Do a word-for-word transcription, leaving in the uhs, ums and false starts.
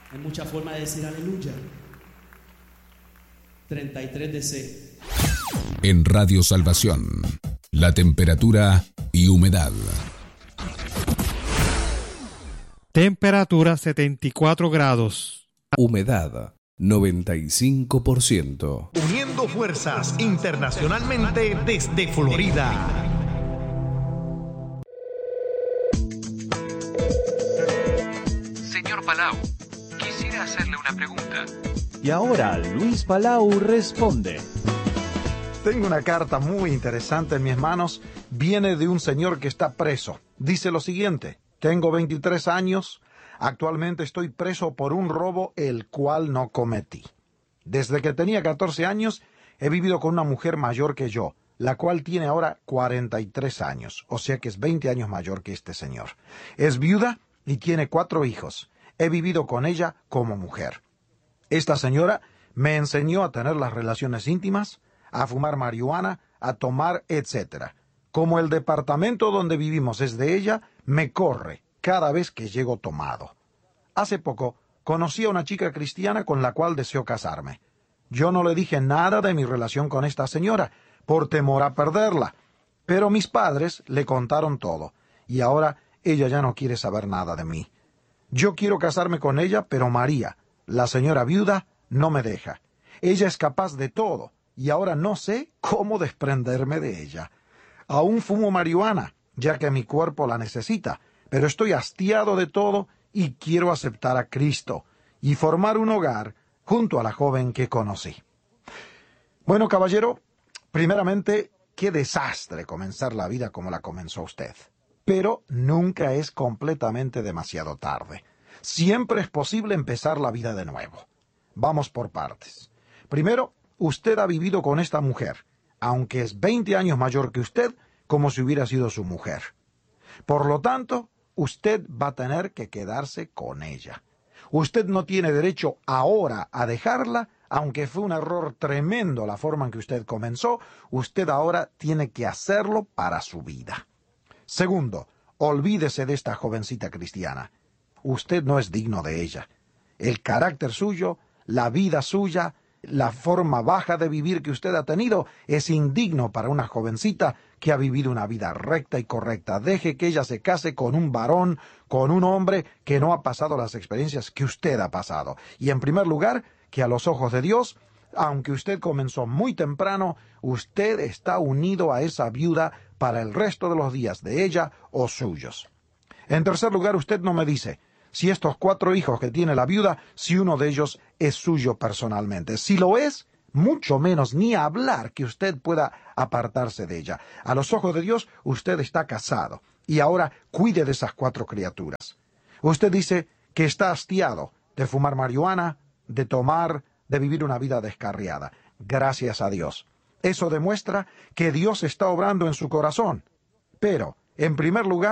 Hay muchas formas de decir aleluya. treinta y tres D C. En Radio Salvación, la temperatura y humedad. Temperatura setenta y cuatro grados. Humedad noventa y cinco por ciento. Uniendo fuerzas internacionalmente desde Florida. Señor Palau, quisiera hacerle una pregunta. Y ahora Luis Palau responde. Tengo una carta muy interesante en mis manos. Viene de un señor que está preso. Dice lo siguiente: tengo veintitrés años. Actualmente estoy preso por un robo el cual no cometí. Desde que tenía catorce años he vivido con una mujer mayor que yo, la cual tiene ahora cuarenta y tres años, o sea que es veinte años mayor que este señor. Es viuda y tiene cuatro hijos. He vivido con ella como mujer. Esta señora me enseñó a tener las relaciones íntimas, a fumar marihuana, a tomar, etcétera. Como el departamento donde vivimos es de ella, me corre cada vez que llego tomado. Hace poco conocí a una chica cristiana con la cual deseo casarme. Yo no le dije nada de mi relación con esta señora, por temor a perderla, pero mis padres le contaron todo, y ahora ella ya no quiere saber nada de mí. Yo quiero casarme con ella, pero María, la señora viuda, no me deja. Ella es capaz de todo, y ahora no sé cómo desprenderme de ella. Aún fumo marihuana, ya que mi cuerpo la necesita, pero estoy hastiado de todo y quiero aceptar a Cristo y formar un hogar junto a la joven que conocí. Bueno, caballero, primeramente, qué desastre comenzar la vida como la comenzó usted. Pero nunca es completamente demasiado tarde. Siempre es posible empezar la vida de nuevo. Vamos por partes. Primero, usted ha vivido con esta mujer, aunque es veinte años mayor que usted, como si hubiera sido su mujer. Por lo tanto, usted va a tener que quedarse con ella. Usted no tiene derecho ahora a dejarla, aunque fue un error tremendo la forma en que usted comenzó, usted ahora tiene que hacerlo para su vida. Segundo, olvídese de esta jovencita cristiana. Usted no es digno de ella. El carácter suyo, la vida suya, la forma baja de vivir que usted ha tenido es indigno para una jovencita que ha vivido una vida recta y correcta. Deje que ella se case con un varón, con un hombre que no ha pasado las experiencias que usted ha pasado. Y en primer lugar, que a los ojos de Dios, aunque usted comenzó muy temprano, usted está unido a esa viuda para el resto de los días de ella o suyos. En tercer lugar, usted no me dice si estos cuatro hijos que tiene la viuda, si uno de ellos es suyo personalmente. Si lo es, mucho menos ni hablar que usted pueda apartarse de ella. A los ojos de Dios, usted está casado. Y ahora cuide de esas cuatro criaturas. Usted dice que está hastiado de fumar marihuana, de tomar, de vivir una vida descarriada. Gracias a Dios. Eso demuestra que Dios está obrando en su corazón. Pero, en primer lugar,